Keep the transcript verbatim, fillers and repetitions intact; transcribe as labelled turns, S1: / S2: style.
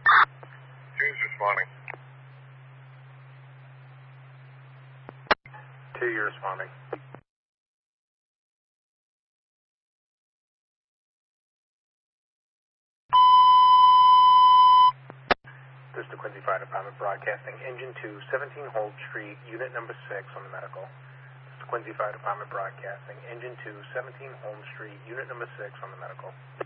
S1: Two's responding.
S2: Two, you're responding. This is the Quincy Fire Department broadcasting. Engine two, seventeen Holt Street, unit number six on the medical. This is the Quincy Fire Department broadcasting. Engine two, seventeen Holmes Street, unit number six on the medical.